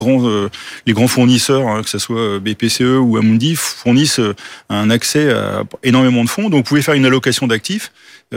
les grands fournisseurs, que ce soit BPCE ou Amundi, fournissent un accès à énormément de fonds. Donc, vous pouvez faire une allocation d'actifs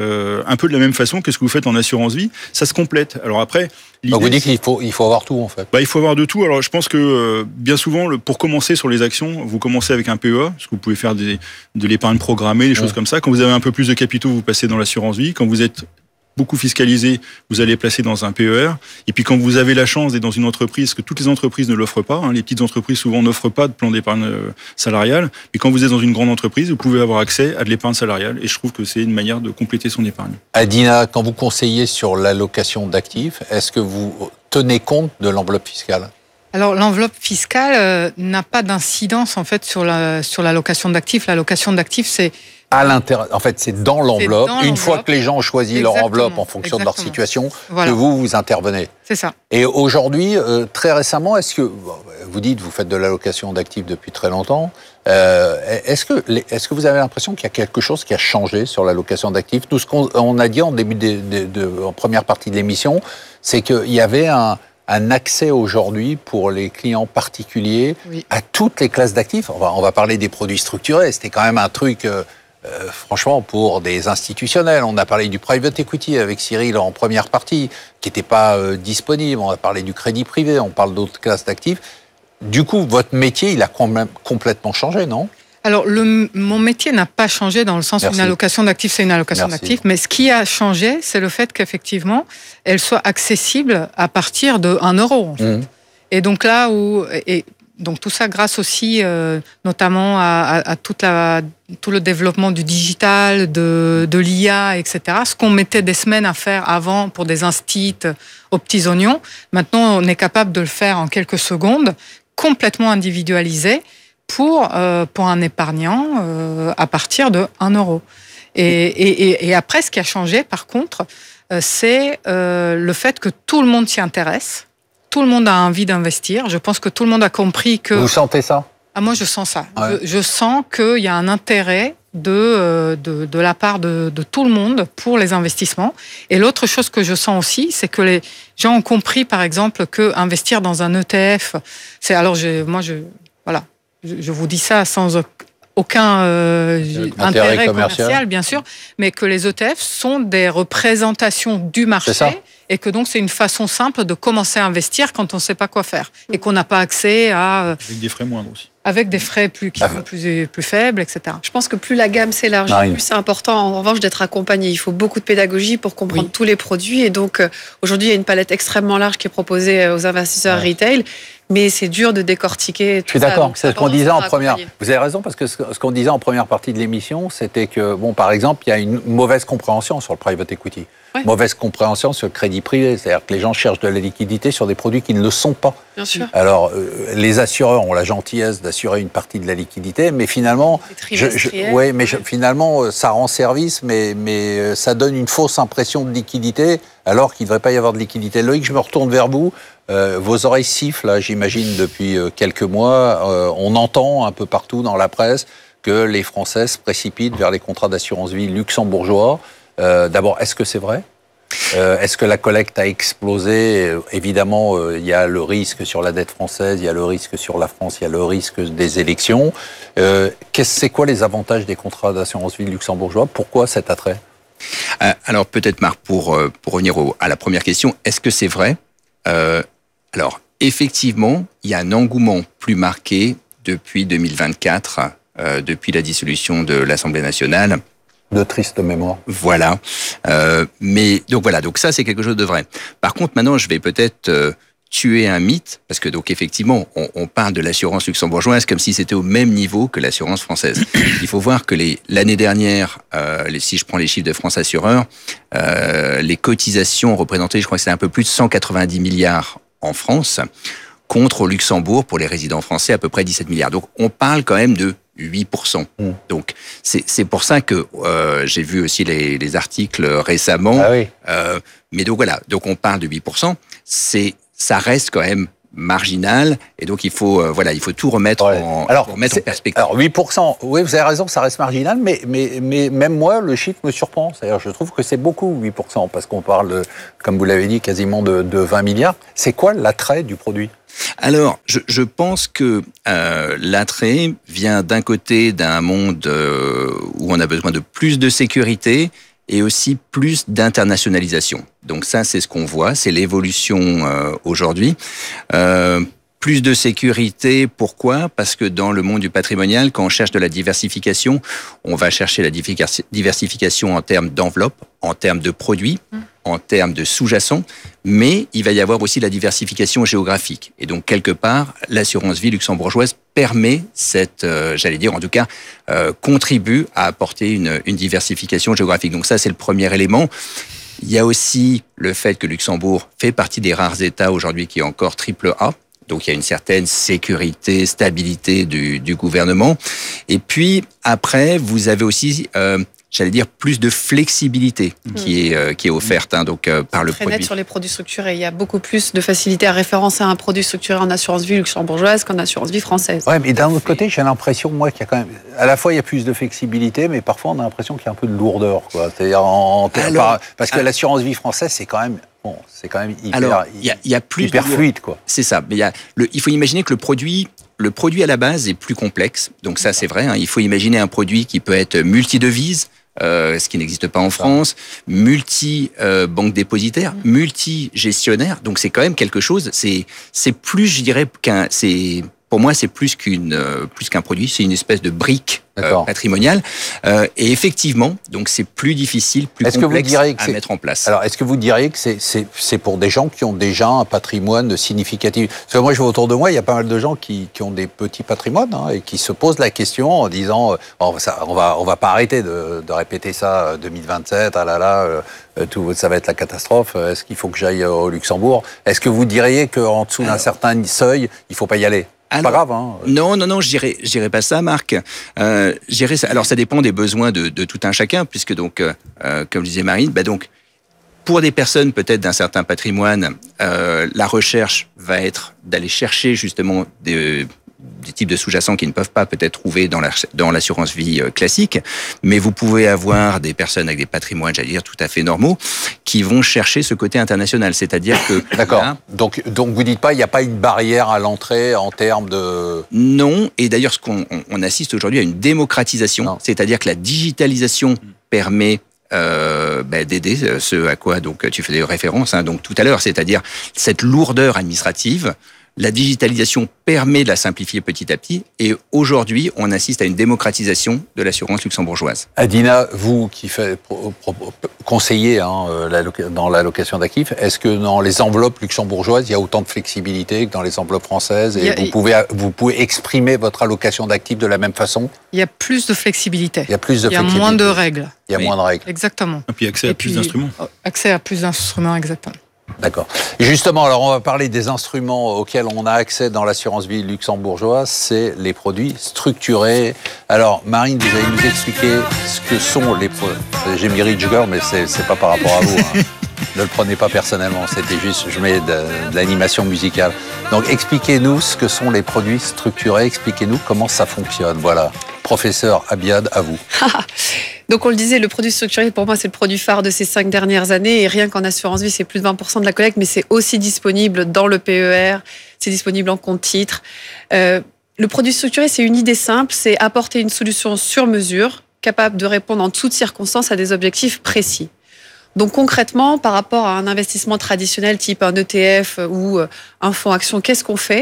un peu de la même façon que ce que vous faites en assurance vie. Ça se complète. Alors après, donc vous dites qu'il faut avoir tout, en fait. Il faut avoir de tout. Alors, je pense que bien souvent, pour commencer sur les actions, vous commencez avec un PEA, parce que vous pouvez faire de l'épargne programmée, des choses comme ça. Quand vous avez un peu plus de capitaux, vous passez dans l'assurance vie. Quand vous êtes beaucoup fiscalisé, vous allez placer dans un PER. Et puis quand vous avez la chance d'être dans une entreprise, que toutes les entreprises ne l'offrent pas, les petites entreprises souvent n'offrent pas de plan d'épargne salariale, mais quand vous êtes dans une grande entreprise, vous pouvez avoir accès à de l'épargne salariale. Et je trouve que c'est une manière de compléter son épargne. Adina, quand vous conseillez sur l'allocation d'actifs, est-ce que vous tenez compte de l'enveloppe fiscale ? Alors l'enveloppe fiscale n'a pas d'incidence en fait sur l'allocation d'actifs. L'allocation d'actifs, c'est à l'intérieur, en fait, c'est dans l'enveloppe. Une fois que les gens ont choisi leur enveloppe en fonction de leur situation, que vous intervenez. C'est ça. Et aujourd'hui, très récemment, est-ce que vous dites vous faites de l'allocation d'actifs depuis très longtemps, est-ce que vous avez l'impression qu'il y a quelque chose qui a changé sur l'allocation d'actifs ? Tout ce qu'on a dit en début en première partie de l'émission, c'est qu'il y avait un accès aujourd'hui pour les clients particuliers à toutes les classes d'actifs. On va parler des produits structurés. C'était quand même un truc, franchement, pour des institutionnels. On a parlé du private equity avec Cyril en première partie, qui n'était pas disponible. On a parlé du crédit privé. On parle d'autres classes d'actifs. Du coup, votre métier, il a complètement changé, non ? Alors, mon métier n'a pas changé dans le sens où une allocation d'actifs, c'est une allocation d'actifs. Mais ce qui a changé, c'est le fait qu'effectivement, elle soit accessible à partir de 1 euro. En fait. Et donc là donc tout ça grâce aussi, notamment à tout le développement du digital, de l'IA, etc. Ce qu'on mettait des semaines à faire avant pour des instits aux petits oignons, maintenant on est capable de le faire en quelques secondes, complètement individualisé, pour un épargnant à partir de 1 euro. Et après, ce qui a changé, par contre, c'est le fait que tout le monde s'y intéresse. Tout le monde a envie d'investir. Je pense que tout le monde a compris que... Vous sentez ça ? Moi, je sens ça. Ouais. Je sens qu'il y a un intérêt de la part de tout le monde pour les investissements. Et l'autre chose que je sens aussi, c'est que les gens ont compris, par exemple, que investir dans un ETF, c'est... Alors, je vous dis ça sans aucun intérêt commercial, bien sûr, mais que les ETF sont des représentations du marché et que donc c'est une façon simple de commencer à investir quand on ne sait pas quoi faire et qu'on n'a pas accès à... Avec des frais moindres aussi. Avec des frais qui sont plus faibles, etc. Je pense que plus la gamme s'élargit, plus c'est important en revanche d'être accompagné. Il faut beaucoup de pédagogie pour comprendre tous les produits. Et donc aujourd'hui, il y a une palette extrêmement large qui est proposée aux investisseurs retail. Mais c'est dur de décortiquer tout ça. Je suis d'accord, c'est ce qu'on disait en première... Vous avez raison, parce que ce qu'on disait en première partie de l'émission, c'était que, par exemple, il y a une mauvaise compréhension sur le private equity. Mauvaise compréhension sur le crédit privé. C'est-à-dire que les gens cherchent de la liquidité sur des produits qui ne le sont pas. Bien sûr. Alors, les assureurs ont la gentillesse d'assurer une partie de la liquidité, mais finalement... finalement, ça rend service, mais ça donne une fausse impression de liquidité, alors qu'il ne devrait pas y avoir de liquidité. Loïc, je me retourne vers vous. Vos oreilles sifflent, là, j'imagine, depuis quelques mois. On entend un peu partout dans la presse que les Français se précipitent vers les contrats d'assurance vie luxembourgeois. D'abord, est-ce que c'est vrai ? Est-ce que la collecte a explosé ? Évidemment, il y a le risque sur la dette française, il y a le risque sur la France, il y a le risque des élections. C'est quoi les avantages des contrats d'assurance vie luxembourgeois ? Pourquoi cet attrait ? Alors, peut-être, Marc, pour revenir à la première question, est-ce que c'est vrai ? Alors, effectivement, il y a un engouement plus marqué depuis 2024, depuis la dissolution de l'Assemblée nationale. De triste mémoire. Voilà. Donc ça, c'est quelque chose de vrai. Par contre, maintenant, je vais peut-être tuer un mythe, parce que donc effectivement, on parle de l'assurance luxembourgeoise comme si c'était au même niveau que l'assurance française. Il faut voir que l'année dernière, si je prends les chiffres de France Assureur, les cotisations représentaient, je crois que c'est un peu plus de 190 milliards en France, contre au Luxembourg, pour les résidents français, à peu près 17 milliards. Donc on parle quand même de 8%. Donc c'est pour ça que j'ai vu aussi les articles récemment. Ah oui. Mais donc voilà, donc on parle de 8%. Ça reste quand même marginal, et donc il faut tout remettre en perspective. Alors 8%, oui, vous avez raison, ça reste marginal, mais même moi, le chiffre me surprend. C'est-à-dire, je trouve que c'est beaucoup 8%, parce qu'on parle, comme vous l'avez dit, quasiment de 20 milliards. C'est quoi l'attrait du produit ? Alors, je pense que l'attrait vient d'un côté d'un monde où on a besoin de plus de sécurité et aussi plus d'internationalisation. Donc ça, c'est ce qu'on voit, c'est l'évolution aujourd'hui. Plus de sécurité, pourquoi ? Parce que dans le monde du patrimonial, quand on cherche de la diversification, on va chercher la diversification en termes d'enveloppe, en termes de produits, en termes de sous-jacents, mais il va y avoir aussi la diversification géographique. Et donc, quelque part, l'assurance vie luxembourgeoise permet contribue à apporter une diversification géographique. Donc ça, c'est le premier élément. Il y a aussi le fait que Luxembourg fait partie des rares États aujourd'hui qui est encore AAA. Donc il y a une certaine sécurité, stabilité du gouvernement. Et puis après, vous avez aussi, plus de flexibilité qui est offerte par le produit. Net sur les produits structurés, il y a beaucoup plus de facilité à référencer un produit structuré en assurance vie luxembourgeoise qu'en assurance vie française. Ouais, mais d'un autre côté, j'ai l'impression, moi, qu'il y a quand même, à la fois il y a plus de flexibilité, mais parfois on a l'impression qu'il y a un peu de lourdeur, quoi. C'est-à-dire parce que l'assurance vie française, c'est quand même hyper fluide, quoi. C'est ça. Mais il faut imaginer que le produit à la base est plus complexe. Donc ça, c'est vrai. Il faut imaginer un produit qui peut être multi-devises, ce qui n'existe pas en France, multi-banque dépositaire, multi-gestionnaire. Donc c'est quand même quelque chose. C'est plus, je dirais, pour moi, c'est plus qu'un produit. C'est une espèce de brique patrimoniale. Et effectivement, donc c'est plus difficile, plus complexe à mettre en place. Alors, est-ce que vous diriez que c'est pour des gens qui ont déjà un patrimoine significatif ? Parce que moi, je vois autour de moi, il y a pas mal de gens qui ont des petits patrimoines et qui se posent la question en disant on va pas arrêter de répéter ça 2027, ça va être la catastrophe. Est-ce qu'il faut que j'aille au Luxembourg ? Est-ce que vous diriez qu'en dessous d'un certain seuil, il faut pas y aller ? C'est pas grave, hein. Non, je dirais pas ça, Marc. Alors, ça dépend des besoins de tout un chacun, puisque donc, comme disait Marine, donc, pour des personnes peut-être d'un certain patrimoine, la recherche va être d'aller chercher justement des types de sous-jacents qu'ils ne peuvent pas peut-être trouver dans l'assurance vie classique, mais vous pouvez avoir des personnes avec des patrimoines, tout à fait normaux, qui vont chercher ce côté international, c'est-à-dire que... D'accord, donc vous dites pas, il n'y a pas une barrière à l'entrée en termes de... Non, et d'ailleurs, on assiste aujourd'hui à une démocratisation, c'est-à-dire que la digitalisation permet d'aider ce à quoi donc tu faisais référence donc tout à l'heure, c'est-à-dire cette lourdeur administrative. La digitalisation permet de la simplifier petit à petit et aujourd'hui, on assiste à une démocratisation de l'assurance luxembourgeoise. Adina, vous qui conseillez dans l'allocation d'actifs, est-ce que dans les enveloppes luxembourgeoises, il y a autant de flexibilité que dans les enveloppes françaises et vous pouvez exprimer votre allocation d'actifs de la même façon ? Il y a plus de flexibilité. Il y a moins de règles. Il y a moins de règles. Exactement. Et puis accès à plus d'instruments. Accès à plus d'instruments, exactement. D'accord. Justement, alors on va parler des instruments auxquels on a accès dans l'assurance vie luxembourgeoise, c'est les produits structurés. Alors Marine, vous allez nous expliquer ce que sont les produits. J'ai mis Rich Girl, mais c'est pas par rapport à vous. Ne le prenez pas personnellement, c'était juste, je mets de l'animation musicale. Donc expliquez-nous ce que sont les produits structurés, expliquez-nous comment ça fonctionne. Voilà. Professeur Abiad, à vous. Donc on le disait, le produit structuré, pour moi, c'est le produit phare de ces 5 dernières années. Et rien qu'en assurance vie, c'est plus de 20% de la collecte, mais c'est aussi disponible dans le PER, c'est disponible en compte titre. Le produit structuré, c'est une idée simple, c'est apporter une solution sur mesure, capable de répondre en toutes circonstances à des objectifs précis. Donc concrètement, par rapport à un investissement traditionnel type un ETF ou un fonds action, qu'est-ce qu'on fait ?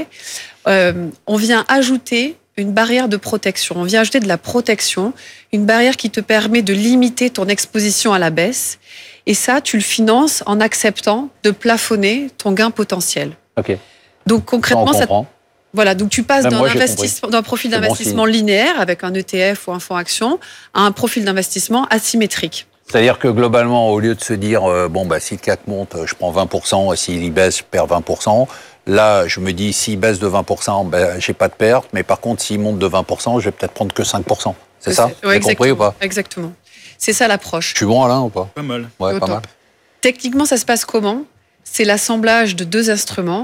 On vient ajouter une barrière de protection. On vient ajouter de la protection, une barrière qui te permet de limiter ton exposition à la baisse. Et ça, tu le finances en acceptant de plafonner ton gain potentiel. Ok. Donc concrètement, voilà, donc tu passes d'un profil d'investissement linéaire avec un ETF ou un fonds action à un profil d'investissement asymétrique. C'est-à-dire que globalement, au lieu de se dire si le CAC monte, je prends 20%, et s'il baisse, je perds 20%. Là, je me dis, s'il baisse de 20%, j'ai pas de perte, mais par contre, s'il monte de 20%, je vais peut-être prendre que 5%. C'est ça ? Vous avez compris ou pas ? Exactement. C'est ça l'approche. Je suis bon, Alain, ou pas ? Pas mal. Ouais, pas mal. Techniquement, ça se passe comment ? C'est l'assemblage de 2 instruments.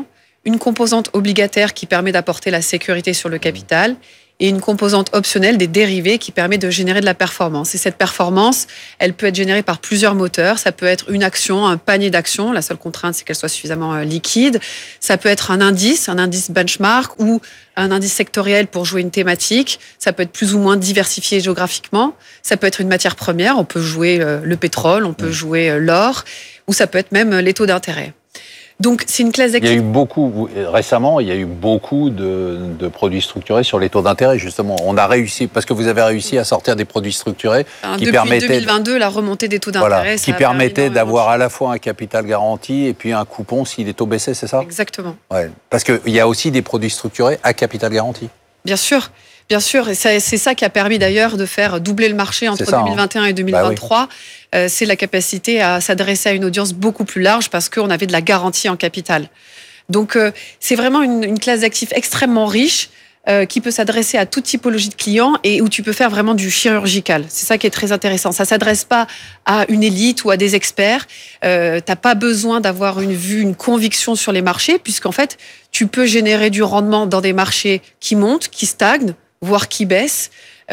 une composante obligataire qui permet d'apporter la sécurité sur le capital et une composante optionnelle des dérivés qui permet de générer de la performance. Et cette performance, elle peut être générée par plusieurs moteurs. Ça peut être une action, un panier d'actions. La seule contrainte, c'est qu'elle soit suffisamment liquide. Ça peut être un indice benchmark ou un indice sectoriel pour jouer une thématique. Ça peut être plus ou moins diversifié géographiquement. Ça peut être une matière première. On peut jouer le pétrole, on peut jouer l'or, ou ça peut être même les taux d'intérêt. Donc, c'est une classe d'actifs. Récemment, il y a eu beaucoup de produits structurés sur les taux d'intérêt, justement. On a réussi, parce que vous avez réussi à sortir des produits structurés qui permettaient... Depuis 2022, la remontée des taux d'intérêt... qui permettait d'avoir à la fois un capital garanti et puis un coupon si les taux baissaient, c'est ça ? Exactement. Ouais. Parce qu'il y a aussi des produits structurés à capital garanti. Bien sûr. Bien sûr, et c'est ça qui a permis d'ailleurs de faire doubler le marché entre 2021 et 2023. Bah oui. C'est la capacité à s'adresser à une audience beaucoup plus large parce qu'on avait de la garantie en capital. Donc c'est vraiment une classe d'actifs extrêmement riche qui peut s'adresser à toute typologie de clients et où tu peux faire vraiment du chirurgical. C'est ça qui est très intéressant. Ça s'adresse pas à une élite ou à des experts. T'as pas besoin d'avoir une vue, une conviction sur les marchés puisqu'en fait, tu peux générer du rendement dans des marchés qui montent, qui stagnent, voire qui baisse.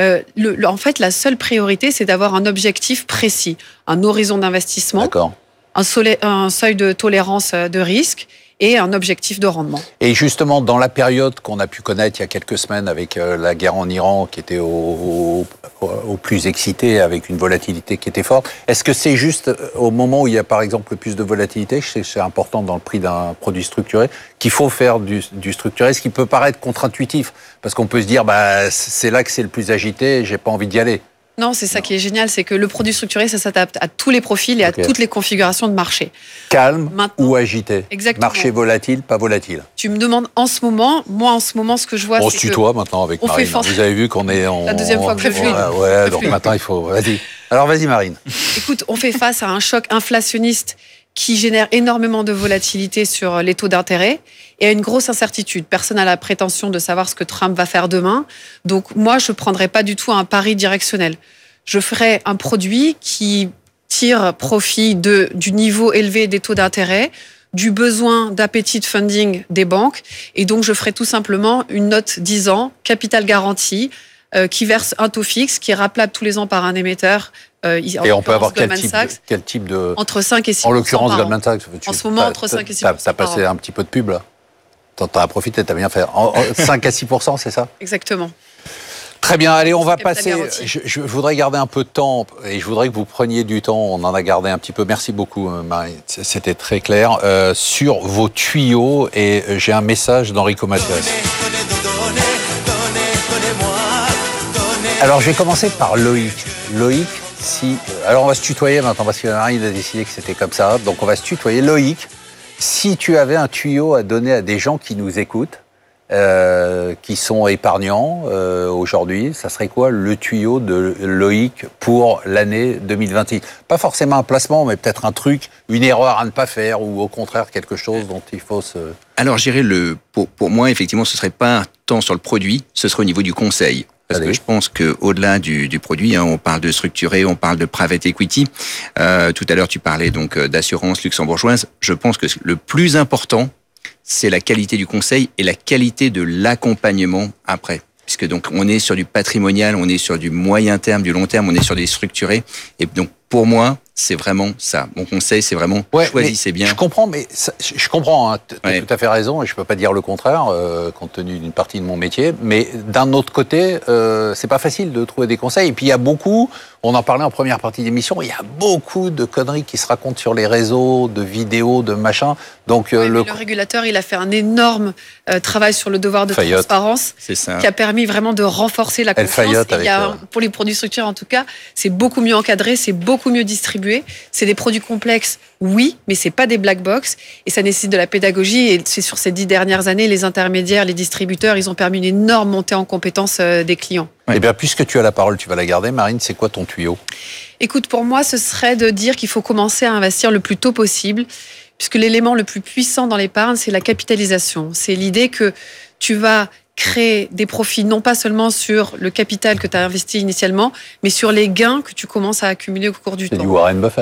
En fait, la seule priorité, c'est d'avoir un objectif précis, un horizon d'investissement, un seuil de tolérance de risque et un objectif de rendement. Et justement, dans la période qu'on a pu connaître il y a quelques semaines avec la guerre en Iran, qui était au plus excité, avec une volatilité qui était forte, est-ce que c'est juste au moment où il y a par exemple le plus de volatilité, c'est important dans le prix d'un produit structuré, qu'il faut faire du structuré, ce qui peut paraître contre-intuitif, parce qu'on peut se dire, c'est là que c'est le plus agité, j'ai pas envie d'y aller. Non, c'est ça qui est génial, c'est que le produit structuré, ça s'adapte à tous les profils et à toutes les configurations de marché. Calme ou agité. Exactement. Marché volatile, pas volatile. Tu me demandes en ce moment, moi en ce moment, ce que je vois, c'est que... On se tutoie maintenant avec Marine. Vous avez vu qu'on est en... La deuxième fois que je fluide. Ouais, donc maintenant il faut... Vas-y. Alors vas-y Marine. Écoute, on fait face à un choc inflationniste qui génère énormément de volatilité sur les taux d'intérêt et à une grosse incertitude. Personne n'a la prétention de savoir ce que Trump va faire demain. Donc moi, je ne prendrais pas du tout un pari directionnel. Je ferais un produit qui tire profit du niveau élevé des taux d'intérêt, du besoin d'appétit de funding des banques. Et donc, je ferais tout simplement une note 10 ans, capital garanti, qui verse un taux fixe, qui est rappelable tous les ans par un émetteur. Et on peut avoir quel type de... Entre 5 et 6%. En l'occurrence, Goldman Sachs. En ce moment, entre 5 et 6%. T'as passé un petit peu de pub, là. T'en as profité, t'as bien fait. 5 à 6%, c'est ça ? Exactement. Très bien, allez, on va passer. Je voudrais garder un peu de temps et je voudrais que vous preniez du temps. On en a gardé un petit peu. Merci beaucoup, Marie. C'était très clair. Sur vos tuyaux, et j'ai un message d'Enrico Macias. Alors, je vais commencer par Loïc. Loïc, alors on va se tutoyer maintenant parce que Marie a décidé que c'était comme ça. Donc, on va se tutoyer. Loïc, si tu avais un tuyau à donner à des gens qui nous écoutent, qui sont épargnants aujourd'hui, ça serait quoi le tuyau de Loïc pour l'année 2026 ? Pas forcément un placement, mais peut-être un truc, une erreur à ne pas faire, ou au contraire quelque chose dont il faut se... Alors, j'irais pour moi, effectivement, ce serait pas tant sur le produit, ce serait au niveau du conseil. Parce que je pense qu'au-delà du produit, on parle de structuré, on parle de private equity. Tout à l'heure, tu parlais donc d'assurance luxembourgeoise. Je pense que le plus important, c'est la qualité du conseil et la qualité de l'accompagnement après. Puisque donc on est sur du patrimonial, on est sur du moyen terme, du long terme, on est sur des structurés. Et donc pour moi, c'est vraiment ça. Mon conseil, c'est vraiment choisissez bien. Je comprends, mais je comprends. Hein, tu as tout à fait raison, et je peux pas dire le contraire, compte tenu d'une partie de mon métier. Mais d'un autre côté, c'est pas facile de trouver des conseils. Et puis il y a beaucoup. On en parlait en première partie d'émission. Il y a beaucoup de conneries qui se racontent sur les réseaux, de vidéos, de machin. Donc le régulateur, il a fait un énorme travail sur le devoir de transparence, qui a permis vraiment de renforcer la confiance. Pour les produits structurés, en tout cas, c'est beaucoup mieux encadré, c'est beaucoup mieux distribué. C'est des produits complexes, oui, mais c'est pas des black box et ça nécessite de la pédagogie. Et c'est sur ces 10 dernières années, les intermédiaires, les distributeurs, ils ont permis une énorme montée en compétences des clients. Eh bien, puisque tu as la parole, tu vas la garder. Marine, c'est quoi ton tuyau ? Écoute, pour moi, ce serait de dire qu'il faut commencer à investir le plus tôt possible, puisque l'élément le plus puissant dans l'épargne, c'est la capitalisation. C'est l'idée que tu vas créer des profits, non pas seulement sur le capital que tu as investi initialement, mais sur les gains que tu commences à accumuler au cours du temps. C'est du Warren Buffett, ça.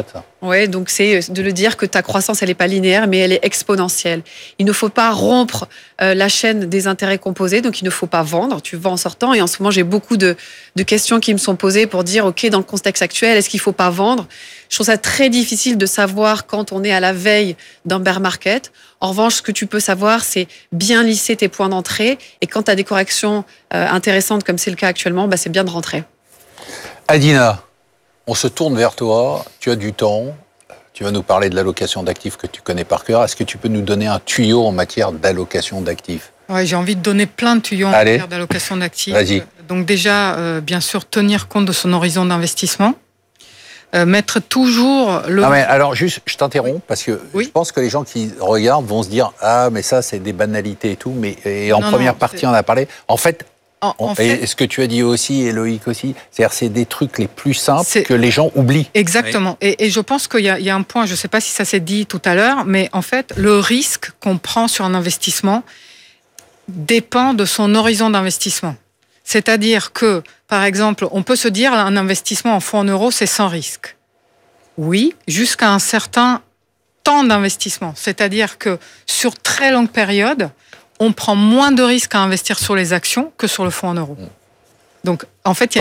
Oui, donc c'est de le dire que ta croissance, elle n'est pas linéaire, mais elle est exponentielle. Il ne faut pas rompre la chaîne des intérêts composés, donc il ne faut pas vendre. Tu vends en sortant. Et en ce moment, j'ai beaucoup de questions qui me sont posées pour dire, OK, dans le contexte actuel, est-ce qu'il ne faut pas vendre ? Je trouve ça très difficile de savoir quand on est à la veille d'un bear market. En revanche, ce que tu peux savoir, c'est bien lisser tes points d'entrée. Et quand tu as des corrections intéressantes, comme c'est le cas actuellement, c'est bien de rentrer. Adina, on se tourne vers toi, tu as du temps, tu vas nous parler de l'allocation d'actifs que tu connais par cœur. Est-ce que tu peux nous donner un tuyau en matière d'allocation d'actifs ? Oui, j'ai envie de donner plein de tuyaux en matière d'allocation d'actifs. Vas-y. Donc déjà, bien sûr, tenir compte de son horizon d'investissement. Mettre toujours le... Non mais alors juste, je t'interromps parce que je pense que les gens qui regardent vont se dire « Ah, mais ça, c'est des banalités et tout. » Mais première partie, on a parlé. En fait, et ce que tu as dit aussi, et Loïc aussi, c'est-à-dire c'est des trucs les plus simples que les gens oublient. Exactement. Oui. Et je pense qu'il y a un point, je ne sais pas si ça s'est dit tout à l'heure, mais en fait, le risque qu'on prend sur un investissement dépend de son horizon d'investissement. C'est-à-dire que, par exemple, on peut se dire un investissement en fonds en euros, c'est sans risque. Oui, jusqu'à un certain temps d'investissement. C'est-à-dire que sur très longue période, on prend moins de risques à investir sur les actions que sur le fonds en euros. Donc, en fait, il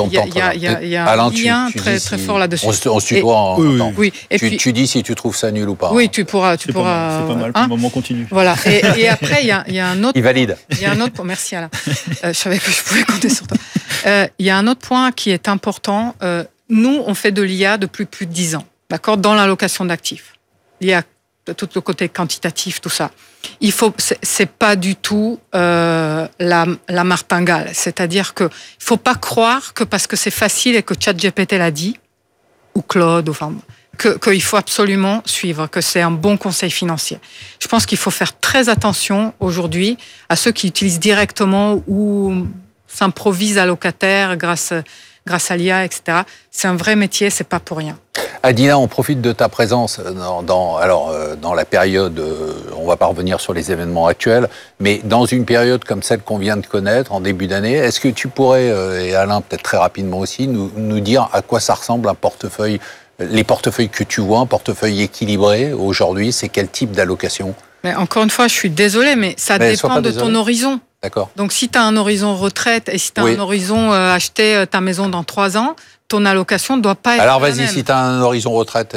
y a un lien très fort là-dessus. On se tutoie en temps. Oui. Tu dis si tu trouves ça nul ou pas. Oui, tu pourras. C'est pas mal, pour le moment continue. Voilà. Et après, il y a un autre... Il valide. Il y a un autre... Merci Alain. Je savais que je pouvais compter sur toi. Il y a un autre point qui est important. Nous, on fait de l'IA depuis plus de 10 ans, d'accord, dans l'allocation d'actifs. L'IA, tout le côté quantitatif, tout ça. C'est pas du tout la martingale. C'est-à-dire que il faut pas croire que parce que c'est facile et que ChatGPT l'a dit, ou Claude, qu'il faut absolument suivre, que c'est un bon conseil financier. Je pense qu'il faut faire très attention aujourd'hui à ceux qui utilisent directement ou s'improvisent allocataires grâce à l'IA, etc. C'est un vrai métier, c'est pas pour rien. Adina, on profite de ta présence dans la période, on va pas revenir sur les événements actuels, mais dans une période comme celle qu'on vient de connaître en début d'année, est-ce que tu pourrais, et Alain peut-être très rapidement aussi, nous dire à quoi ça ressemble un portefeuille, les portefeuilles que tu vois, un portefeuille équilibré aujourd'hui, c'est quel type d'allocation ? Mais encore une fois, je suis désolée, mais ça dépend de ton horizon. D'accord. Donc, si tu as un horizon retraite et si tu as un horizon acheter ta maison dans 3 ans, ton allocation ne doit pas être Alors, la vas-y, même. si tu as un horizon retraite...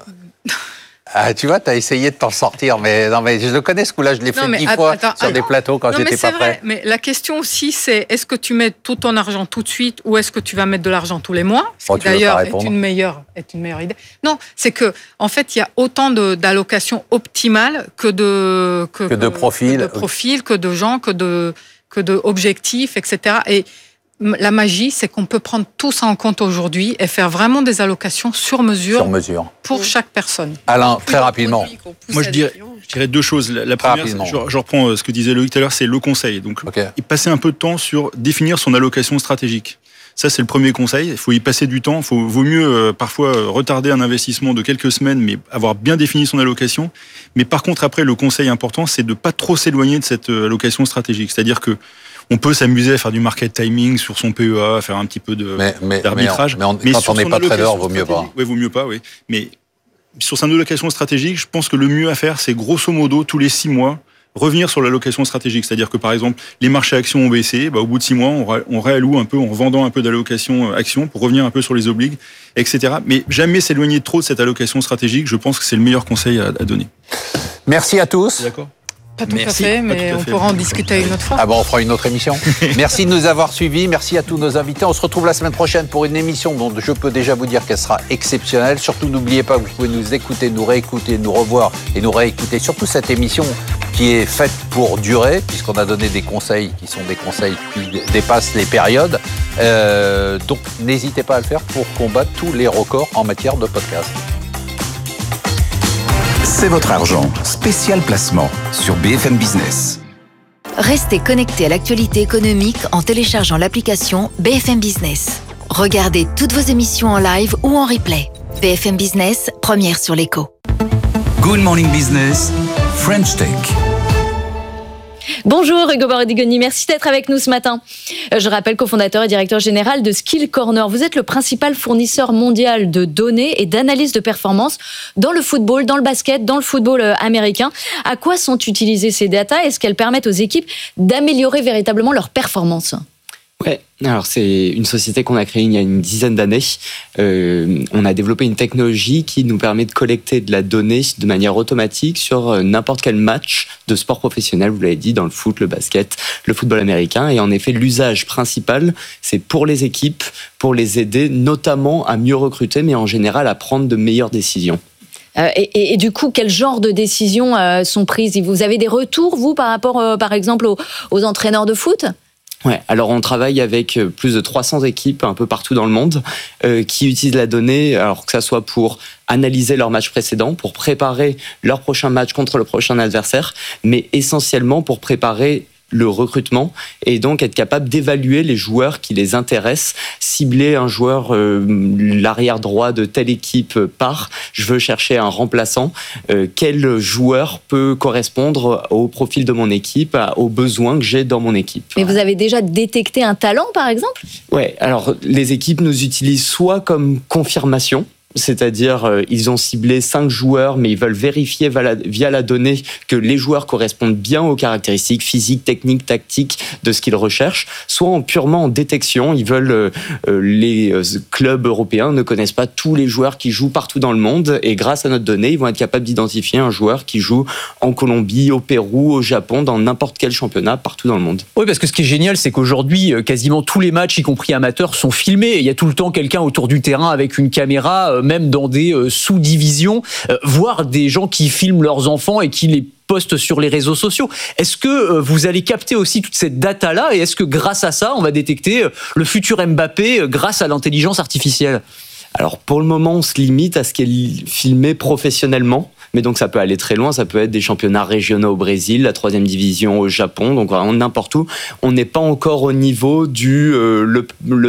tu vois, tu as essayé de t'en sortir, mais je le connais ce coup-là, je l'ai fait 10 fois sur des plateaux quand j'étais pas prêt. Mais la question aussi, c'est est-ce que tu mets tout ton argent tout de suite ou est-ce que tu vas mettre de l'argent tous les mois ? Ce qui d'ailleurs est une meilleure idée. Non, c'est que en fait, il y a autant d'allocations optimales que de profils, que de gens, que de objectifs, etc. Et la magie, c'est qu'on peut prendre tout ça en compte aujourd'hui et faire vraiment des allocations sur mesure pour chaque personne. Alain, très rapidement. Moi, je dirais 2 choses. La première, je reprends ce que disait Loïc tout à l'heure, c'est le conseil. Donc, passer un peu de temps sur définir son allocation stratégique. Ça, c'est le premier conseil. Il faut y passer du temps. Vaut mieux parfois retarder un investissement de quelques semaines, mais avoir bien défini son allocation. Mais par contre, après, le conseil important, c'est de pas trop s'éloigner de cette allocation stratégique. C'est-à-dire que on peut s'amuser à faire du market timing sur son PEA, à faire un petit peu d'arbitrage. Mais quand on n'est pas trader, vaut mieux pas. Oui, vaut mieux pas, oui. Mais sur sa allocation stratégique, je pense que le mieux à faire, c'est grosso modo, tous les 6 mois, revenir sur l'allocation stratégique. C'est-à-dire que, par exemple, les marchés actions ont baissé, au bout de 6 mois, on réalloue un peu en revendant un peu d'allocation actions pour revenir un peu sur les obligues, etc. Mais jamais s'éloigner trop de cette allocation stratégique. Je pense que c'est le meilleur conseil à donner. Merci à tous. D'accord. Pas tout à fait, mais on pourra en discuter une autre fois. On fera une autre émission. Merci de nous avoir suivis. Merci à tous nos invités. On se retrouve la semaine prochaine pour une émission dont je peux déjà vous dire qu'elle sera exceptionnelle. Surtout, n'oubliez pas que vous pouvez nous écouter, nous réécouter, nous revoir et nous réécouter. Surtout cette émission qui est faite pour durer, puisqu'on a donné des conseils qui sont des conseils qui dépassent les périodes. Donc, n'hésitez pas à le faire pour combattre tous les records en matière de podcast. C'est votre argent, spécial placement sur BFM Business. Restez connectés à l'actualité économique en téléchargeant l'application BFM Business. Regardez toutes vos émissions en live ou en replay. BFM Business, première sur l'écho. Good Morning Business, French Tech. Bonjour Hugo Bordigoni, merci d'être avec nous ce matin. Je rappelle cofondateur et directeur général de Skill Corner. Vous êtes le principal fournisseur mondial de données et d'analyse de performance dans le football, dans le basket, dans le football américain. À quoi sont utilisées ces datas? Est-ce qu'elles permettent aux équipes d'améliorer véritablement leur performance? Ouais, alors c'est une société qu'on a créée il y a une dizaine d'années. On a développé une technologie qui nous permet de collecter de la donnée de manière automatique sur n'importe quel match de sport professionnel, vous l'avez dit, dans le foot, le basket, le football américain. Et en effet, l'usage principal, c'est pour les équipes, pour les aider notamment à mieux recruter, mais en général à prendre de meilleures décisions. Et du coup, quel genre de décisions sont prises? Vous avez des retours, vous, par rapport, par exemple, aux entraîneurs de foot? Ouais, alors on travaille avec plus de 300 équipes un peu partout dans le monde qui utilisent la donnée, alors que ça soit pour analyser leur match précédent, pour préparer leur prochain match contre le prochain adversaire, mais essentiellement pour préparer le recrutement et donc être capable d'évaluer les joueurs qui les intéressent, cibler un joueur, l'arrière droit de telle équipe part, je veux chercher un remplaçant, quel joueur peut correspondre au profil de mon équipe, aux besoins que j'ai dans mon équipe. Mais vous avez déjà détecté un talent, par exemple? Ouais, alors les équipes nous utilisent soit comme confirmation, c'est-à-dire ils ont ciblé 5 joueurs, mais ils veulent vérifier via la donnée que les joueurs correspondent bien aux caractéristiques physiques, techniques, tactiques de ce qu'ils recherchent, soit purement en détection. Ils veulent les clubs européens ne connaissent pas tous les joueurs qui jouent partout dans le monde, et grâce à notre donnée, ils vont être capables d'identifier un joueur qui joue en Colombie, au Pérou, au Japon, dans n'importe quel championnat partout dans le monde. Oui, parce que ce qui est génial, c'est qu'aujourd'hui, quasiment tous les matchs, y compris amateurs, sont filmés. Il y a tout le temps quelqu'un autour du terrain avec une caméra, même dans des sous-divisions, voire des gens qui filment leurs enfants et qui les postent sur les réseaux sociaux. Est-ce que vous allez capter aussi toute cette data-là, et est-ce que grâce à ça, on va détecter le futur Mbappé grâce à l'intelligence artificielle? Alors pour le moment, on se limite à ce qui est filmé professionnellement. Mais donc ça peut aller très loin, ça peut être des championnats régionaux au Brésil, la 3e division au Japon, donc vraiment n'importe où. On n'est pas encore au niveau du le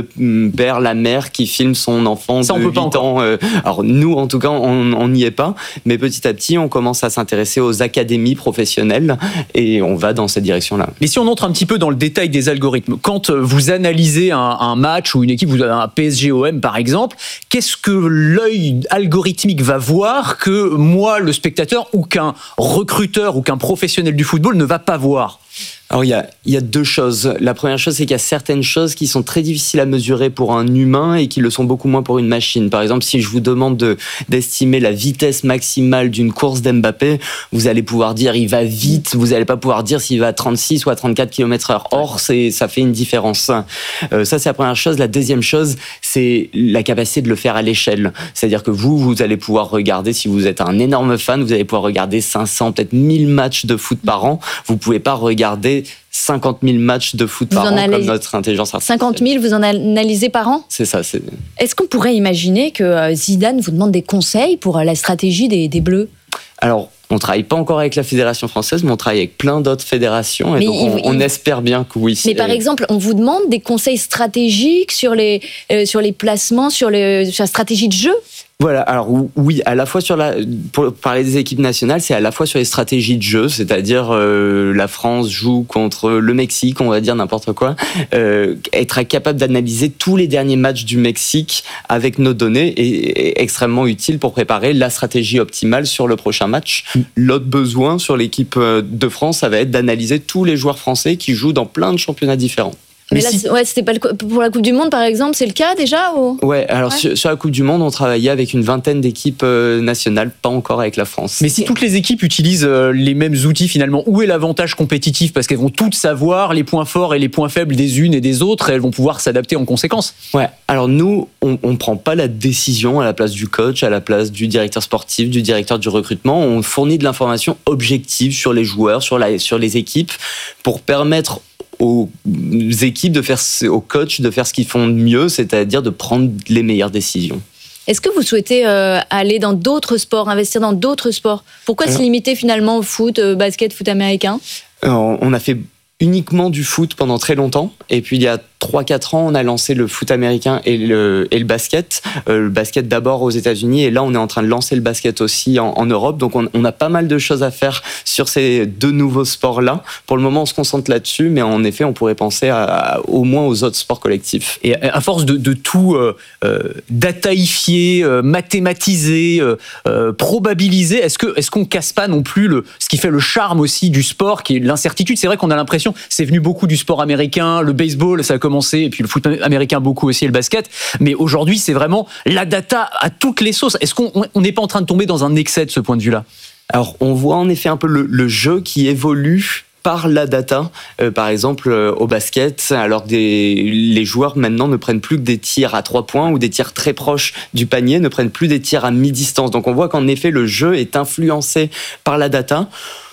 père, la mère qui filme son enfant de 8 ans. Alors nous, en tout cas, on n'y est pas. Mais petit à petit, on commence à s'intéresser aux académies professionnelles et on va dans cette direction-là. Mais si on entre un petit peu dans le détail des algorithmes, quand vous analysez un match ou une équipe, vous avez un PSG-OM par exemple, qu'est-ce que l'œil algorithmique va voir que moi, le spectateur, ou qu'un recruteur ou qu'un professionnel du football ne va pas voir? Alors il y a 2 choses. La première chose, c'est qu'il y a certaines choses qui sont très difficiles à mesurer pour un humain et qui le sont beaucoup moins pour une machine. Par exemple, si je vous demande d'estimer la vitesse maximale d'une course d'Mbappé, vous allez pouvoir dire il va vite, vous n'allez pas pouvoir dire s'il va à 36 ou à 34 km/h. Or, ça fait une différence. Ça, c'est la première chose. La deuxième chose, c'est la capacité de le faire à l'échelle. C'est-à-dire que vous allez pouvoir regarder, si vous êtes un énorme fan, vous allez pouvoir regarder 500, peut-être 1000 matchs de foot par an. Vous ne pouvez pas regarder 50 000 matchs de foot par an comme notre intelligence artificielle. 50 000, vous en analysez par an? C'est ça. Est-ce qu'on pourrait imaginer que Zidane vous demande des conseils pour la stratégie des Bleus? Alors, on ne travaille pas encore avec la Fédération française, mais on travaille avec plein d'autres fédérations. Et donc on espère bien que oui. Mais par exemple, on vous demande des conseils stratégiques sur les placements, sur la stratégie de jeu? Voilà, alors oui, à la fois pour parler des équipes nationales, c'est à la fois sur les stratégies de jeu, c'est-à-dire la France joue contre le Mexique, on va dire n'importe quoi, être capable d'analyser tous les derniers matchs du Mexique avec nos données est extrêmement utile pour préparer la stratégie optimale sur le prochain match. L'autre besoin sur l'équipe de France, ça va être d'analyser tous les joueurs français qui jouent dans plein de championnats différents. Mais là, c'était pas pour la Coupe du Monde, par exemple, c'est le cas déjà ou... Ouais, alors sur la Coupe du Monde, on travaillait avec une vingtaine d'équipes nationales, pas encore avec la France. Mais si toutes les équipes utilisent les mêmes outils, finalement, où est l'avantage compétitif? Parce qu'elles vont toutes savoir les points forts et les points faibles des unes et des autres, et elles vont pouvoir s'adapter en conséquence. Ouais, alors nous, on prend pas la décision à la place du coach, à la place du directeur sportif, du directeur du recrutement. On fournit de l'information objective sur les joueurs, sur les équipes, pour permettre aux équipes aux coachs de faire ce qu'ils font de mieux, c'est-à-dire de prendre les meilleures décisions. Est-ce que vous souhaitez aller dans d'autres sports, investir dans d'autres sports? Pourquoi se limiter finalement au foot, basket, foot américain? On a fait uniquement du foot pendant très longtemps, et puis il y a 3-4 ans, on a lancé le foot américain et le basket. Le basket d'abord aux États-Unis, et là, on est en train de lancer le basket aussi en Europe. Donc, on a pas mal de choses à faire sur ces 2 nouveaux sports-là. Pour le moment, on se concentre là-dessus, mais en effet, on pourrait penser au moins aux autres sports collectifs. Et à force de tout dataïfier, mathématiser, probabiliser, est-ce qu'on casse pas non plus ce qui fait le charme aussi du sport, qui est l'incertitude? C'est vrai qu'on a l'impression, c'est venu beaucoup du sport américain, le baseball, ça a commencé, et puis le foot américain beaucoup aussi, et le basket. Mais aujourd'hui, c'est vraiment la data à toutes les sauces. Est-ce qu'on n'est pas en train de tomber dans un excès de ce point de vue-là? Alors, on voit en effet un peu le jeu qui évolue par la data. Par exemple, au basket, alors les joueurs maintenant ne prennent plus que des tirs à 3 points ou des tirs très proches du panier, ne prennent plus des tirs à mi-distance. Donc on voit qu'en effet, le jeu est influencé par la data.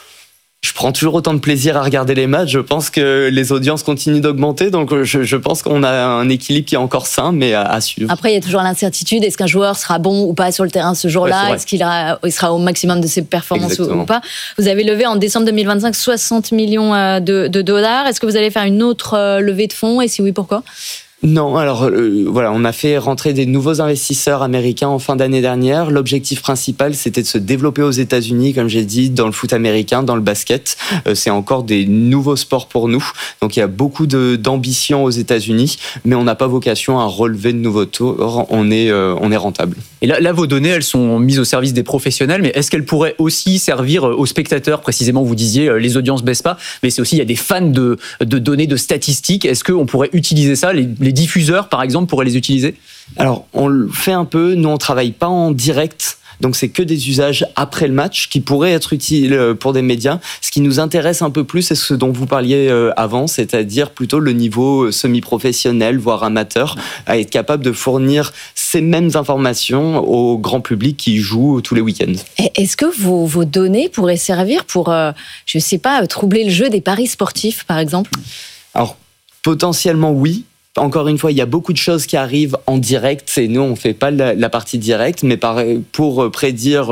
Je prends toujours autant de plaisir à regarder les matchs. Je pense que les audiences continuent d'augmenter. Donc, je pense qu'on a un équilibre qui est encore sain, mais à suivre. Après, il y a toujours l'incertitude. Est-ce qu'un joueur sera bon ou pas sur le terrain ce jour-là? Est-ce qu'il sera au maximum de ses performances ou pas? Vous avez levé en décembre 2025 60 millions de dollars. Est-ce que vous allez faire une autre levée de fonds? Et si oui, pourquoi? Non, alors voilà, on a fait rentrer des nouveaux investisseurs américains en fin d'année dernière. L'objectif principal, c'était de se développer aux États-Unis, comme j'ai dit, dans le foot américain, dans le basket. C'est encore des nouveaux sports pour nous. Donc il y a beaucoup d'ambition aux États-Unis, mais on n'a pas vocation à relever de nouveaux tours. On est rentable. Et là, vos données, elles sont mises au service des professionnels, mais est-ce qu'elles pourraient aussi servir aux spectateurs? Précisément, vous disiez, les audiences baissent pas, mais c'est aussi, il y a des fans de données, de statistiques. Est-ce qu'on pourrait utiliser ça? Les diffuseurs, par exemple, pourraient les utiliser? Alors, on le fait un peu. Nous, on travaille pas en direct. Donc, c'est que des usages après le match qui pourraient être utiles pour des médias. Ce qui nous intéresse un peu plus, c'est ce dont vous parliez avant, c'est-à-dire plutôt le niveau semi-professionnel, voire amateur, à être capable de fournir ces mêmes informations au grand public qui joue tous les week-ends. Est-ce que vos données pourraient servir pour, je sais pas, troubler le jeu des paris sportifs, par exemple? Alors, potentiellement, oui. Encore une fois, il y a beaucoup de choses qui arrivent en direct et nous, on ne fait pas la partie directe, mais pour prédire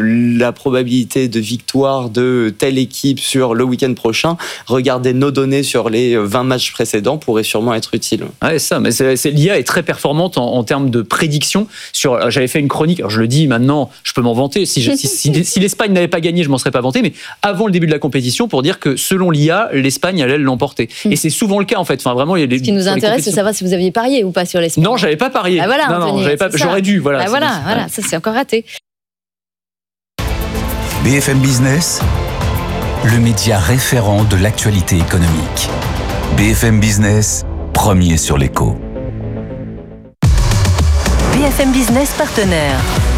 la probabilité de victoire de telle équipe sur le week-end prochain, regarder nos données sur les 20 matchs précédents pourrait sûrement être utile. Ouais, ça, mais l'IA est très performante en termes de prédiction. J'avais fait une chronique, alors je le dis maintenant, je peux m'en vanter, si l'Espagne n'avait pas gagné, je m'en serais pas vanté, mais avant le début de la compétition, pour dire que selon l'IA, l'Espagne allait l'emporter. Et c'est souvent le cas, en fait. Enfin, vraiment, il y a ce qui nous intéresse, c'est savoir si vous aviez parié ou pas sur l'Espagne. Non, j'avais pas parié. Ah voilà, non, j'avais pas. J'aurais dû. Voilà. Ah voilà, ça c'est encore raté. BFM Business, le média référent de l'actualité économique. BFM Business, premier sur l'écho. BFM Business partenaire.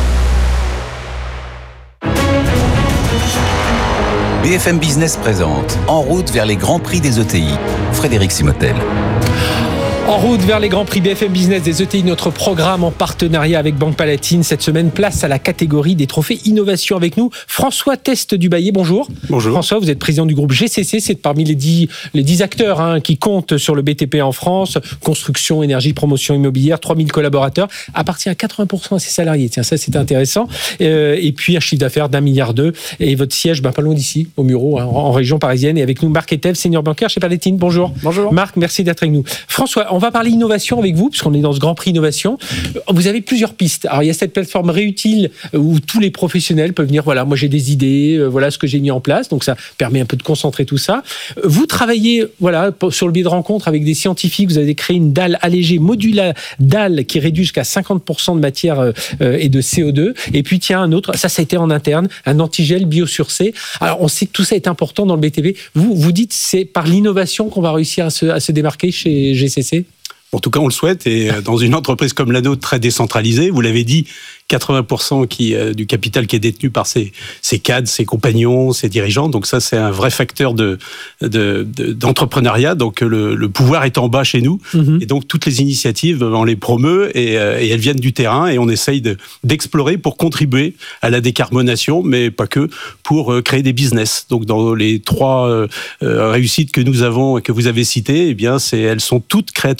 BFM Business présente En route vers les grands prix des ETI. Frédéric Simotel. En route vers les grands prix BFM Business des ETI, notre programme en partenariat avec Banque Palatine. Cette semaine, place à la catégorie des trophées innovation avec nous. François Teste-Dubaillé, bonjour. Bonjour. François, vous êtes président du groupe GCC. C'est parmi les 10 acteurs qui comptent sur le BTP en France. Construction, énergie, promotion immobilière, 3000 collaborateurs. Appartient à 80% à ses salariés. Tiens, ça, c'est intéressant. Et puis, un chiffre d'affaires d'1,2 milliard. Et votre siège, pas loin d'ici, au Muro, en région parisienne. Et avec nous, Marc Etève, senior bancaire chez Palatine. Bonjour. Bonjour. Marc, merci d'être avec nous. François, on va parler innovation avec vous, puisqu'on est dans ce Grand Prix Innovation. Vous avez plusieurs pistes. Alors, il y a cette plateforme Réutile où tous les professionnels peuvent venir, voilà, moi j'ai des idées, voilà ce que j'ai mis en place. Donc, ça permet un peu de concentrer tout ça. Vous travaillez, voilà, sur le biais de rencontres avec des scientifiques. Vous avez créé une dalle allégée, modulable dalle qui réduit jusqu'à 50% de matière et de CO2. Et puis, tiens, un autre, ça a été en interne, un antigel bio-sur-C. Alors, on sait que tout ça est important dans le BTP. Vous dites c'est par l'innovation qu'on va réussir à se démarquer chez GCC? En tout cas, on le souhaite. Et dans une entreprise comme la nôtre, très décentralisée, vous l'avez dit, 80% du capital qui est détenu par ses cadres, ses compagnons, ses dirigeants. Donc ça, c'est un vrai facteur d'entrepreneuriat. Donc le pouvoir est en bas chez nous. Et donc toutes les initiatives, on les promeut et elles viennent du terrain et on essaye d'explorer pour contribuer à la décarbonation, mais pas que, pour créer des business. Donc dans les 3 réussites que nous avons et que vous avez citées, eh bien, elles sont toutes créateurs de business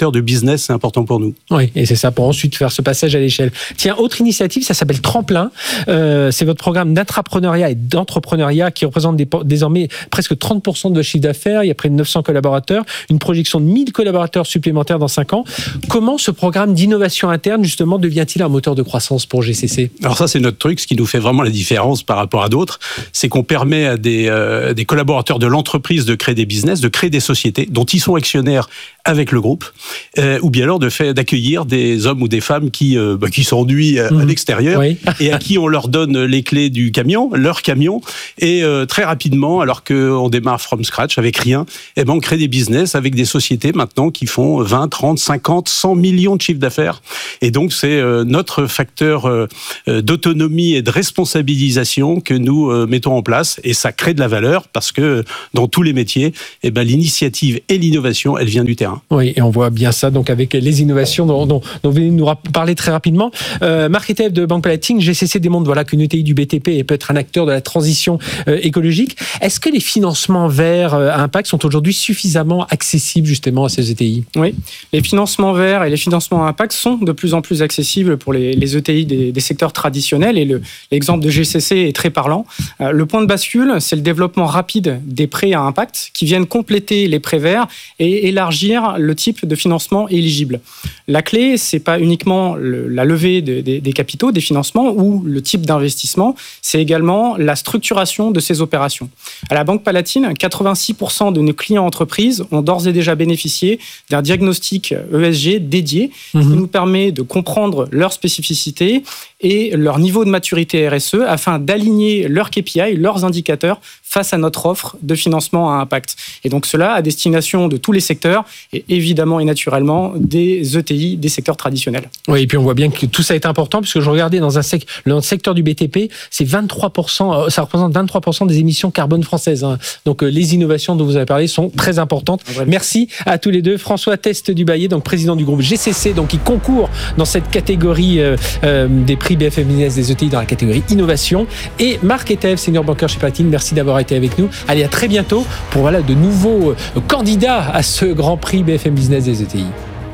business, c'est important pour nous. Oui, et c'est ça, pour ensuite faire ce passage à l'échelle. Tiens, autre initiative, ça s'appelle Tremplin. C'est votre programme d'intrapreneuriat et d'entrepreneuriat qui représente désormais presque 30% de votre chiffre d'affaires. Il y a près de 900 collaborateurs, une projection de 1000 collaborateurs supplémentaires dans 5 ans. Comment ce programme d'innovation interne, justement, devient-il un moteur de croissance pour GCC ? Alors ça, c'est notre truc. Ce qui nous fait vraiment la différence par rapport à d'autres, c'est qu'on permet à des collaborateurs de l'entreprise de créer des business, de créer des sociétés dont ils sont actionnaires avec le groupe, ou bien alors d'accueillir des hommes ou des femmes qui s'ennuient à l'extérieur, oui. Et à qui on leur donne les clés du camion, leur camion, et très rapidement, alors qu'on démarre from scratch avec rien, on crée des business avec des sociétés maintenant qui font 20, 30, 50, 100 millions de chiffres d'affaires. Et donc c'est notre facteur d'autonomie et de responsabilisation que nous mettons en place, et ça crée de la valeur parce que dans tous les métiers, l'initiative et l'innovation, elle vient du terrain. Oui, et on voit bien ça donc avec les innovations dont vous venez nous parler très rapidement. Marc Etève de Banque Palatine, GCC démontre qu'une ETI du BTP peut être un acteur de la transition écologique. Est-ce que les financements verts à impact sont aujourd'hui suffisamment accessibles justement à ces ETI ? Oui, les financements verts et les financements à impact sont de plus en plus accessibles pour les ETI des secteurs traditionnels, et l'exemple de GCC est très parlant. Le point de bascule, c'est le développement rapide des prêts à impact qui viennent compléter les prêts verts et élargir le type de financement éligible. La clé, c'est pas uniquement la levée des capitaux, des financements ou le type d'investissement, c'est également la structuration de ces opérations. À la Banque Palatine, 86% de nos clients entreprises ont d'ores et déjà bénéficié d'un diagnostic ESG dédié qui nous permet de comprendre leurs spécificités et leur niveau de maturité RSE afin d'aligner leurs KPI, leurs indicateurs face à notre offre de financement à impact. Et donc cela à destination de tous les secteurs et évidemment et naturellement des ETI, des secteurs traditionnels. Oui, et puis on voit bien que tout ça est important puisque je regardais dans le secteur du BTP, c'est 23%, ça représente 23% des émissions carbone françaises. Donc les innovations dont vous avez parlé sont très importantes. Merci à tous les deux. François Teste-Dubaillé, donc président du groupe GCC, donc qui concourt dans cette catégorie des prix BFM Business des ETI dans la catégorie innovation, et Marc Etève, senior banker chez Palatine. Merci d'avoir été avec nous. Allez, à très bientôt pour de nouveaux candidats à ce grand prix BFM Business des ETI.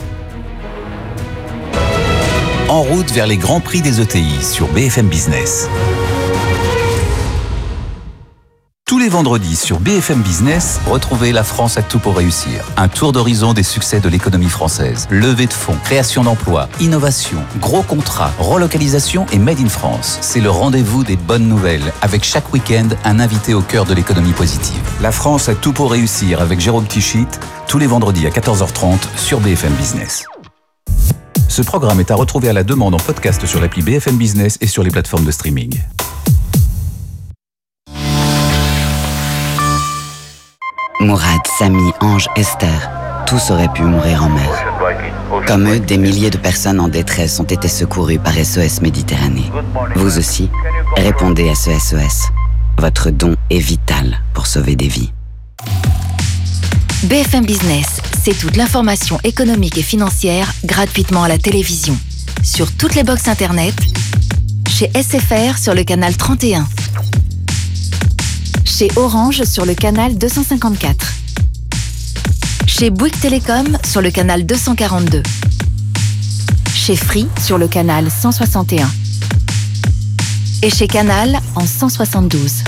En route vers les grands prix des ETI sur BFM Business. Tous les vendredis sur BFM Business, retrouvez La France a tout pour réussir. Un tour d'horizon des succès de l'économie française. Levée de fonds, création d'emplois, innovation, gros contrats, relocalisation et Made in France. C'est le rendez-vous des bonnes nouvelles, avec chaque week-end un invité au cœur de l'économie positive. La France a tout pour réussir avec Jérôme Tichit, tous les vendredis à 14h30 sur BFM Business. Ce programme est à retrouver à la demande en podcast sur l'appli BFM Business et sur les plateformes de streaming. Mourad, Samy, Ange, Esther, tous auraient pu mourir en mer. Comme eux, des milliers de personnes en détresse ont été secourues par SOS Méditerranée. Vous aussi, répondez à ce SOS. Votre don est vital pour sauver des vies. BFM Business, c'est toute l'information économique et financière gratuitement à la télévision. Sur toutes les box internet, chez SFR sur le canal 31. Chez Orange sur le canal 254. Chez Bouygues Télécom sur le canal 242. Chez Free sur le canal 161. Et chez Canal en 172.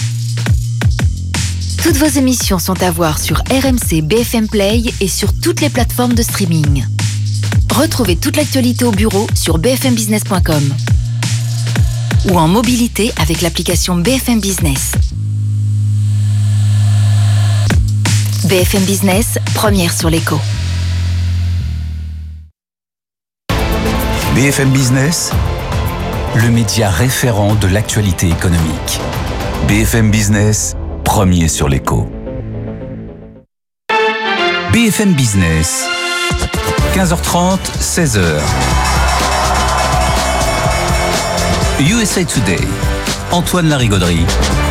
Toutes vos émissions sont à voir sur RMC BFM Play et sur toutes les plateformes de streaming. Retrouvez toute l'actualité au bureau sur bfmbusiness.com ou en mobilité avec l'application BFM Business. BFM Business, première sur l'écho. BFM Business, le média référent de l'actualité économique. BFM Business, premier sur l'écho. BFM Business, 15h30, 16h. USA Today, Antoine Larigauderie.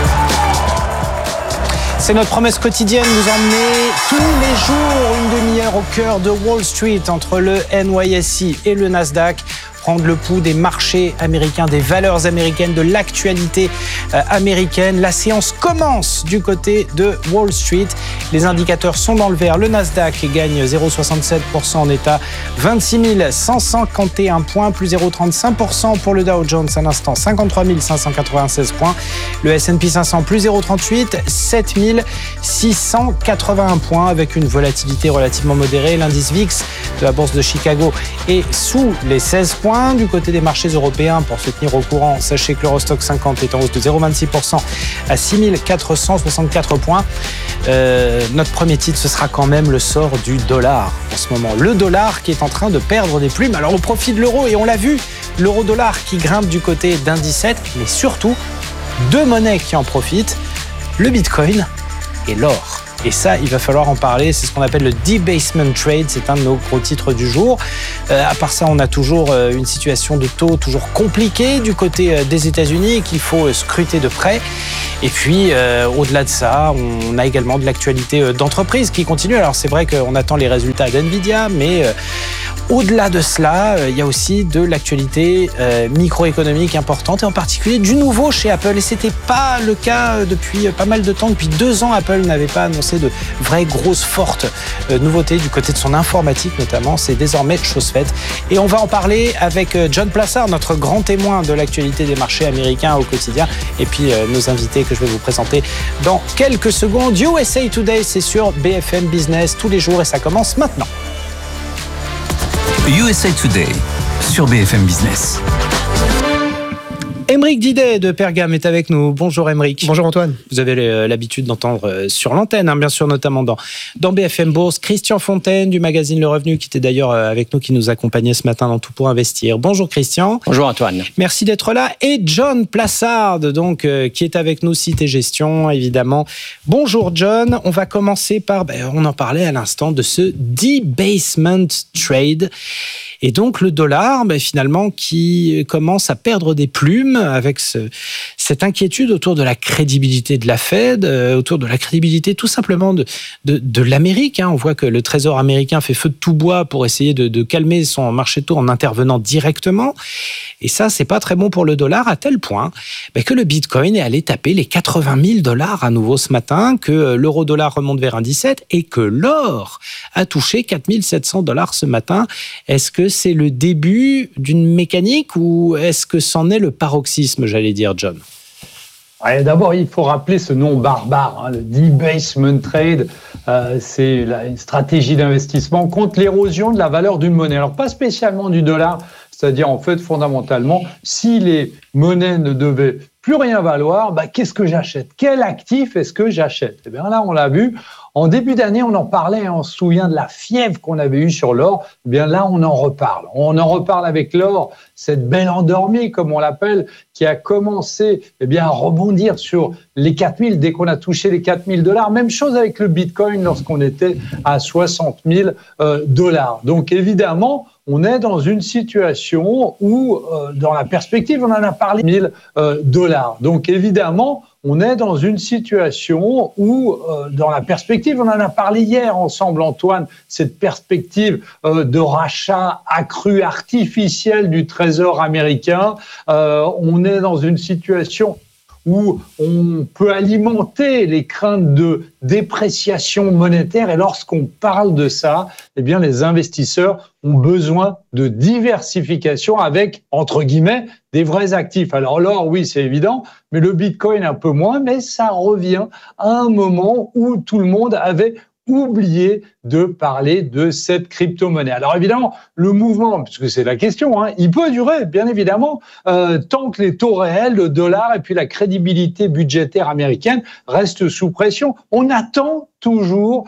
C'est notre promesse quotidienne, vous emmener tous les jours une demi-heure au cœur de Wall Street entre le NYSE et le Nasdaq prendre le pouls des marchés américains, des valeurs américaines, de l'actualité américaine. La séance commence du côté de Wall Street. Les indicateurs sont dans le vert. Le Nasdaq gagne 0,67% en état, 26 151 points, plus 0,35% pour le Dow Jones à l'instant, 53 596 points. Le S&P 500 plus 0,38, 7 681 points avec une volatilité relativement modérée. L'indice VIX de la bourse de Chicago est sous les 16 points. Du côté des marchés européens, pour se tenir au courant, sachez que l'Eurostoxx 50 est en hausse de 0,26% à 6 464 points. Notre premier titre, ce sera quand même le sort du dollar en ce moment. Le dollar qui est en train de perdre des plumes, alors au profit de l'euro, et on l'a vu, l'euro-dollar qui grimpe du côté d'un 17, mais surtout, deux monnaies qui en profitent, le Bitcoin et l'or. Et ça, il va falloir en parler. C'est ce qu'on appelle le debasement trade. C'est un de nos gros titres du jour. À part ça, on a toujours une situation de taux toujours compliquée du côté des États-Unis qu'il faut scruter de près. Et puis, au-delà de ça, on a également de l'actualité d'entreprise qui continue. Alors, c'est vrai qu'on attend les résultats d'NVIDIA, mais au-delà de cela, il y a aussi de l'actualité microéconomique importante, et en particulier du nouveau chez Apple. Et c'était pas le cas depuis pas mal de temps. Depuis 2 ans, Apple n'avait pas annoncé de vraies grosses fortes nouveautés du côté de son informatique notamment. C'est désormais chose faite. Et on va en parler avec John Plassard, notre grand témoin de l'actualité des marchés américains au quotidien. Et puis nos invités que je vais vous présenter dans quelques secondes. USA Today, c'est sur BFM Business tous les jours et ça commence maintenant. USA Today sur BFM Business. Aymeric Didet de Pergame est avec nous. Bonjour Aymeric. Bonjour Antoine. Vous avez l'habitude d'entendre sur l'antenne, bien sûr, notamment dans BFM Bourse. Christian Fontaine du magazine Le Revenu, qui était d'ailleurs avec nous, qui nous accompagnait ce matin dans Tout pour Investir. Bonjour Christian. Bonjour Antoine. Merci d'être là. Et John Plassard, donc, qui est avec nous, Cité Gestion, évidemment. Bonjour John. On va commencer par, on en parlait à l'instant, de ce debasement trade. Et donc le dollar, finalement, qui commence à perdre des plumes avec cette inquiétude autour de la crédibilité de la Fed, autour de la crédibilité tout simplement de l'Amérique. On voit que le Trésor américain fait feu de tout bois pour essayer de calmer son marché de taux en intervenant directement. Et ça, c'est pas très bon pour le dollar, à tel point que le Bitcoin est allé taper les 80 000 $ à nouveau ce matin, que l'euro-dollar remonte vers un 17 et que l'or a touché 4 700 $ ce matin. Est-ce que c'est le début d'une mécanique ou est-ce que c'en est le paroxysme, j'allais dire, John ? D'abord, il faut rappeler ce nom barbare, le debasement trade. C'est une stratégie d'investissement contre l'érosion de la valeur d'une monnaie. Alors, pas spécialement du dollar, c'est-à-dire, en fait, fondamentalement, si les monnaies ne devaient plus rien valoir, qu'est-ce que j'achète ? Quel actif est-ce que j'achète ? Eh bien là, on l'a vu. En début d'année, on en parlait, on se souvient de la fièvre qu'on avait eue sur l'or. Eh bien là, on en reparle. On en reparle avec l'or, cette belle endormie, comme on l'appelle, qui a commencé à rebondir sur les 4 000 dès qu'on a touché les 4 000 $. Même chose avec le Bitcoin lorsqu'on était à 60 000 $. Donc évidemment, on est dans une situation où, dans la perspective, on en a parlé, 1 000 $. Donc évidemment, on est dans une situation où, dans la perspective, on en a parlé hier ensemble, Antoine, cette perspective de rachat accru artificiel du Trésor américain. On est dans une situation où on peut alimenter les craintes de dépréciation monétaire. Et lorsqu'on parle de ça, les investisseurs ont besoin de diversification avec, entre guillemets, des vrais actifs. Alors l'or, oui, c'est évident, mais le Bitcoin un peu moins, mais ça revient à un moment où tout le monde avait oublié de parler de cette crypto-monnaie. Alors évidemment, le mouvement, puisque c'est la question, il peut durer, bien évidemment, tant que les taux réels, le dollar et puis la crédibilité budgétaire américaine restent sous pression. On attend toujours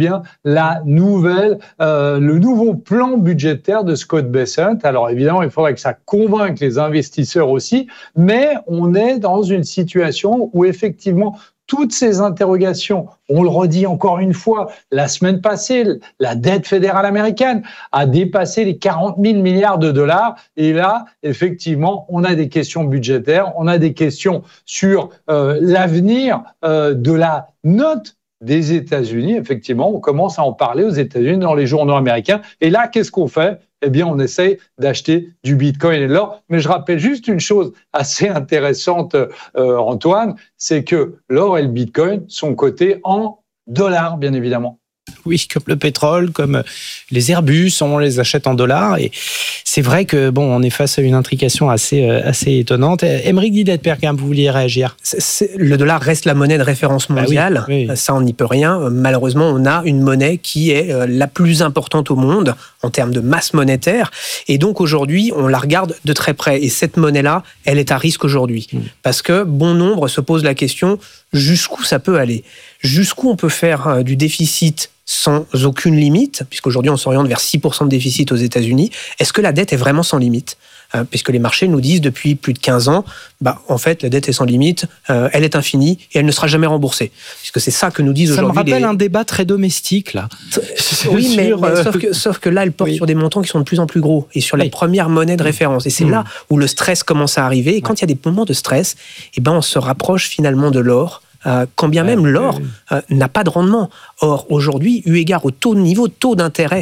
la nouvelle, le nouveau plan budgétaire de Scott Bessent. Alors évidemment, il faudrait que ça convainque les investisseurs aussi, mais on est dans une situation où effectivement, toutes ces interrogations, on le redit encore une fois, la semaine passée, la dette fédérale américaine a dépassé les 40 000 milliards de $. Et là, effectivement, on a des questions budgétaires, on a des questions sur l'avenir de la note des États-Unis. Effectivement, on commence à en parler aux États-Unis dans les journaux américains. Et là, qu'est-ce qu'on fait ? eh bien, on essaye d'acheter du Bitcoin et de l'or. Mais je rappelle juste une chose assez intéressante, Antoine, c'est que l'or et le Bitcoin sont cotés en dollars, bien évidemment. Oui, comme le pétrole, comme les Airbus, on les achète en dollars. Et c'est vrai que on est face à une intrication assez étonnante. Aymeric Didetper, vous vouliez réagir? Le dollar reste la monnaie de référence mondiale. Oui. Ça, on n'y peut rien. Malheureusement, on a une monnaie qui est la plus importante au monde en termes de masse monétaire. Et donc, aujourd'hui, on la regarde de très près. Et cette monnaie-là, elle est à risque aujourd'hui. Parce que bon nombre se posent la question, jusqu'où ça peut aller? Jusqu'où on peut faire du déficit sans aucune limite, puisqu'aujourd'hui on s'oriente vers 6% de déficit aux États-Unis. Est-ce que la dette est vraiment sans limite ? Puisque les marchés nous disent depuis plus de 15 ans, en fait, la dette est sans limite, elle est infinie et elle ne sera jamais remboursée. Puisque c'est ça que nous disent aujourd'hui. Ça me rappelle un débat très domestique, là. Oui, mais sauf que là, elle porte sur des montants qui sont de plus en plus gros et sur la première monnaie de référence. Et c'est là où le stress commence à arriver. Et quand il y a des moments de stress, on se rapproche finalement de l'or. Quand bien même l'or n'a pas de rendement. Or, aujourd'hui, eu égard au niveau de taux d'intérêt